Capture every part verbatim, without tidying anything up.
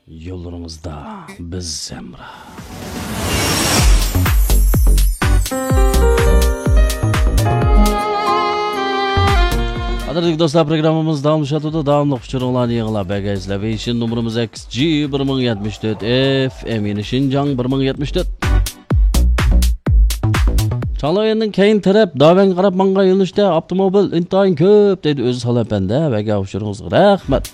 Yollarımızda biz Zemra. Qadrli dostlar, programımız davam etadi. Davamlı uçurumlarni yığılab bagajlab işin numarımız X G bir ming yetmiş dört F M Şinjan bir ming yetmiş dört. Çalayının keyin taraf daven qarab manga yo'nalishda avtomobil intayin ko'p deydi o'zi salapanda baga uçurumizga rahmat.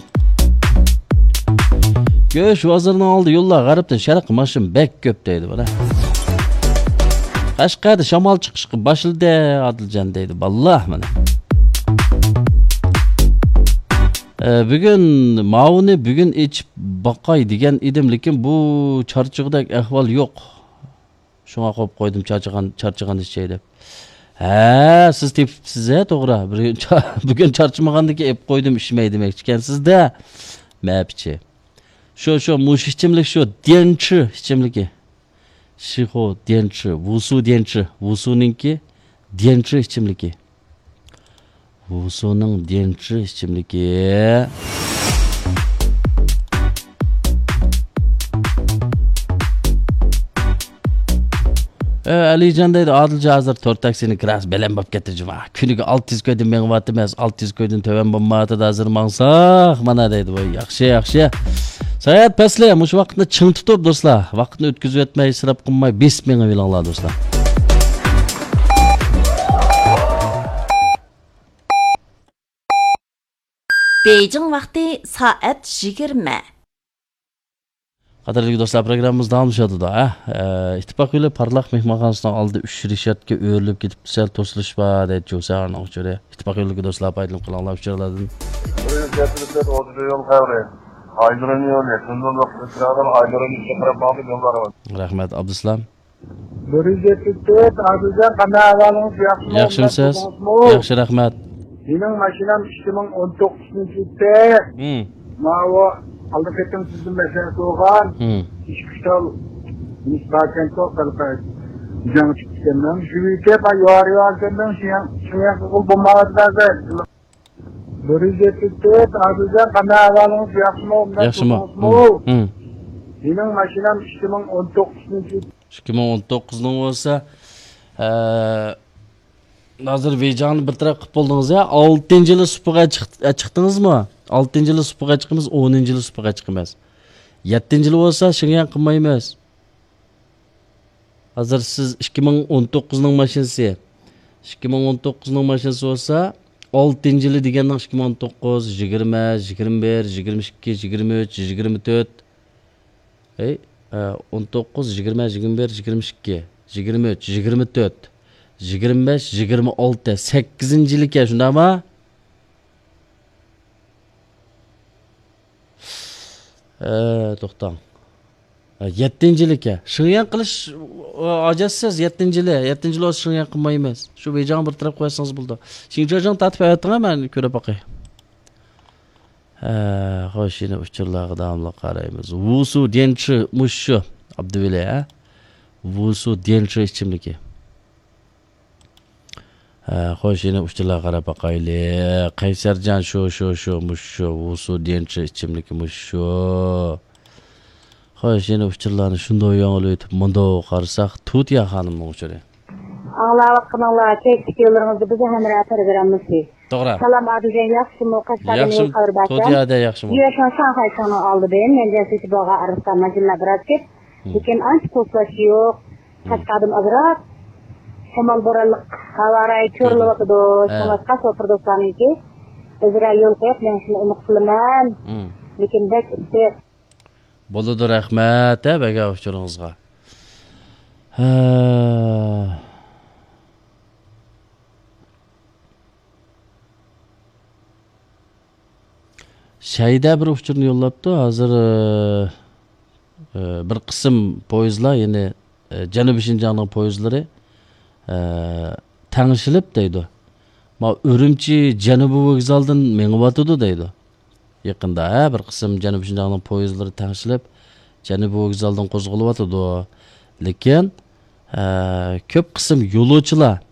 Göç vazirning oldi yo'llar g'arbdan sharqqa mashin bek ko'p deydi bana. Qashqarda shamol chiqishga boshildi Adiljon deydi. Valloh mana. Ee, bugün mavuni bugün içip bakay degan edim, lekin bu charchig'idek ahvol yo'q. Şuna qo'yib qo'ydim charchagan charchagan ish deb. Ha, siz tepibsiz ha, to'g'ri. Bugün charchmagandiki ep qo'ydim ishmay demoqchi ekansizda. Mapchi. Shu shu mush ichimlik shu denchi ichimligi. Shiho denchi, vusu denchi, vusuninki denchi ichimligi. Vusuning denchi ichimligi. Alijon deydi, Adiljon hozir to'rt taksini kiras bilan bo'lib ketdi. Kuniga olti yuz ko'ydan mengvat emas, olti yuz ko'ydan to'van bo'lmadi, hozir mansaq mana deydi. Voy, yaxshi, yaxshi. Sayat pasli, mush vaqtni ching tutib do'stlar. Vaqtni o'tkazib o'tmay, isrof qilmay besh ming bilinglar do'stlar. Beijing vaqti soat yigirma. Qadrli do'stlar, programmamiz davom etadi da. İttifoq yo'li parlaq mehmonxonasidan oldi uch rishatga o'rilib ketibdi. Sal to'silish bor deydi Jo'sarning uchuri. İttifoq yo'liga do'stlar paydalan qilinglar uchurlardan. Prezidentimiz o'zi yo'l qavri. Aydıran yo'li, shundan vaqtdan aydıran chiqarib bordi yo'llari bor. Rahmat Abduslam. Prezidentimiz Adiljon qanday ahvolingiz yaxshimi? Yaxshimisiz? Yaxshi, rahmat. Mening mashinam ikki ming o'n to'qqizinchi yilda. Hmm. Ma'vo aldı ketdim sizin mesele soğan. Hmm. İki kişal nisbaten çok kalpaydı. Canı çıktığından. Şu ülke ben yuvar yuvar kendim şiyan. Şiyan kukul bulmalıklarda. Bürüzetlikte Adiljon qanday ahvolinguz yaxshimi? Yaxshimi? Hmm. Mening mashinam ikki ming o'n to'qqizinchi yil. ikki ming o'n to'qqizning bo'lsa, hozir vejani bir taraf qilib bo'ldingiz ya. oltinchi yili supaga chiqdingizmi? oltinchi yili supaga chiqimiz, o'ninchi yili supaga chiqimiz. yettinchi yili bo'lsa, shunga ham qilmaymiz. Hozir siz ikki ming o'n to'qqizning mashinasi. ikki ming o'n to'qqizning mashinasi bo'lsa, oltinchi yili degandan ikki ming o'n to'qqiz, yigirma, yigirma bir, yigirma ikki, yigirma uch, yigirma to'rt. Ey, o'n to'qqiz, yigirma, yigirma bir, yigirma ikki, yigirma uch, yigirma to'rt, yigirma besh, yigirma olti, sakkizinchi yilga shundaymi? Eee, to'xtang. yettinchi yilga. Shunga qilish ojizsiz yettinchi yil. yettinchi yil shunga qilmaymiz. Shu bejon bir taraf qo'ysangiz bo'ldi. Shinjojon tatib aytdim men ko'rib boqay. Ha, xo'shini uchurlarga davomli qaraymiz. Vusu denchi mushu Abduvali, ha? Vusu denchi ichimligi. Ha, xo'shini uchurlarga qarab boqaylik. Qaysarjon shu shu shu mushu vusu denchi ichimligi mushu. Xo'shini uchurlarni shunday yo'ng'il o'tib, bunday qarasak, Tutiya xonimning uchuri. Anglab qanaqlar teknik yo'llaringizni biz ham ra'tar beramiz. To'g'ri. Salom Adiljon, yaxshimi? Qashqardan Yaxshi, Tutiyada yaxshimi? Yo'shan Shanxay sana oldi ben. Men jasiti boga Arabiston mashinalar biroz ket. Lekin ancha to'plash yo'q. Qashqardan azroq. Shamol boraliq havoray ko'rilib o'tdi. Shunga qas o'tirdisaniki. O'zra yo'l qo'yib, men shuni umid qilaman. Lekin bek işte bo'ldi, rahmat, ha, baga uchuringizga. Ha. Shayda bir uchurni yo'llabdi. Hozir bir qism poyezdlar, ya'ni Janubiy Shinjongning poyezdlari tangishilib deydi. Ma Urumchi Janubiy vokzaldan mengyotdi deydi. Yaqinda ha, bir qism Janubiy Shinjongning poyezdlari tangishilib Janubiy vokzaldan qo'zg'alyotdi. Lekin ko'p qism yo'lovchilar